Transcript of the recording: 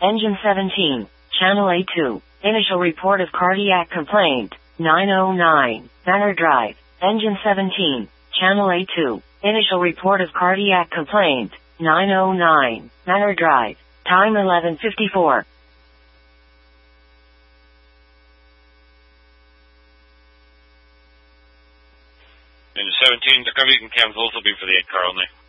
Engine 17, Channel A2. Initial report of cardiac complaint, 909, Manor Drive. Engine 17, Channel A2. Initial report of cardiac complaint, 909, Manor Drive. Time 11:54. Engine 17, the Cardigan Cams also be for the 8 car only.